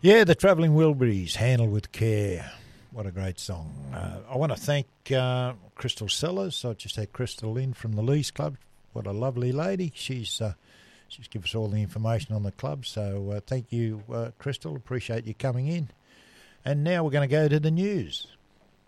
Yeah, the Travelling Wilburys, Handled with Care. What a great song. I want to thank Crystal Sellers. I just had Crystal in from the Lees Club. What a lovely lady. She's given us all the information on the club. So thank you, Crystal. Appreciate you coming in. And now we're going to go to the news.